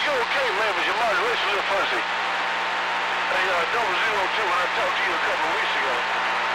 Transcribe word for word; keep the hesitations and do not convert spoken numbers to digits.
you okay, man, but your modulation's a little fuzzy. Hey, uh, double zero two, when I talked to you a couple of weeks ago,